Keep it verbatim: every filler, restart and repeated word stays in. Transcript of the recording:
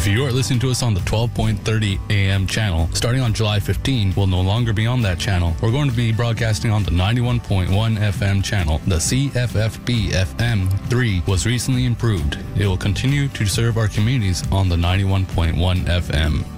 If you are listening to us on the twelve thirty A M channel, starting on July fifteenth, we'll no longer be on that channel. We're going to be broadcasting on the ninety-one point one F M channel. The C F F B F M three was recently improved. It will continue to serve our communities on the ninety-one point one F M.